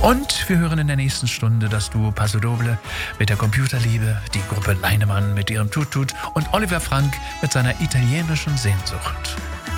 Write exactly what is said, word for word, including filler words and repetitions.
Und wir hören in der nächsten Stunde das Duo Paso Doble mit der Computerliebe, die Gruppe Leinemann mit ihrem Tut-Tut und Oliver Frank mit seiner italienischen Sehnsucht.